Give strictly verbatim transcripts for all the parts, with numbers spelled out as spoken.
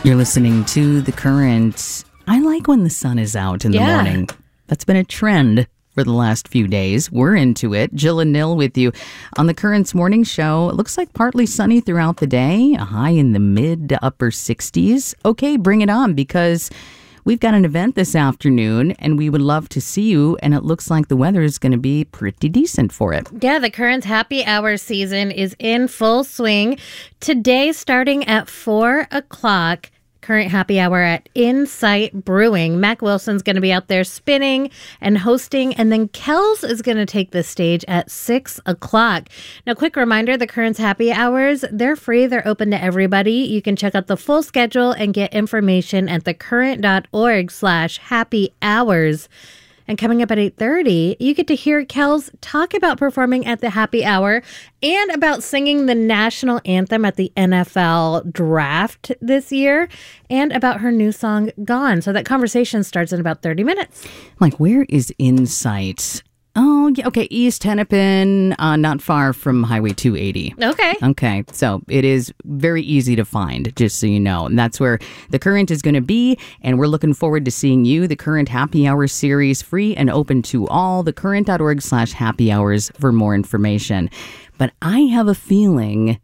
You're listening to The Current. I like when the sun is out in the Yeah. morning. That's been a trend for the last few days. We're into it. Jill and Nil with you on The Current's morning show. It looks like partly sunny throughout the day, a high in the mid to upper sixties. Okay, bring it on, because we've got an event this afternoon and we would love to see you, and it looks like the weather is going to be pretty decent for it. Yeah, the Current happy hour season is in full swing. Today, starting at four o'clock, Current happy hour at Insight Brewing. Mac Wilson's going to be out there spinning and hosting, and then Kells is going to take the stage at six o'clock. Now, quick reminder, the Current's happy hours, they're free. They're open to everybody. You can check out the full schedule and get information at thecurrent.org slash happy hours. And coming up at eight thirty, you get to hear Kells talk about performing at the happy hour and about singing the national anthem at the N F L draft this year, and about her new song, Gone. So that conversation starts in about thirty minutes. Like, where is Insight? Oh, yeah, okay, East Hennepin, uh, not far from Highway two eighty. Okay. Okay, so it is very easy to find, just so you know. And that's where The Current is going to be, and we're looking forward to seeing you. The Current Happy Hour series, free and open to all. thecurrent.org slash happy hours for more information. But I have a feeling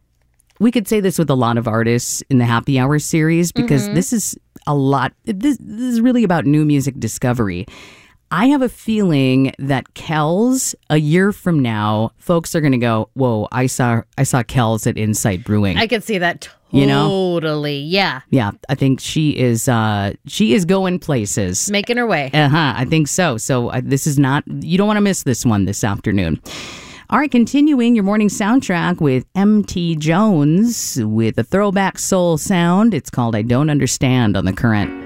we could say this with a lot of artists in the Happy Hour series, because mm-hmm. this is a lot, this, this is really about new music discovery. I have a feeling that Kells, a year from now, folks are going to go, whoa, I saw I saw Kells at Insight Brewing. I could see that totally. You know? Yeah. Yeah, I think she is uh, she is going places. Making her way. Uh-huh, I think so. So uh, this is not, you don't want to miss this one this afternoon. All right, continuing your morning soundtrack with M T Jones with a throwback soul sound. It's called I Don't Understand on The Current.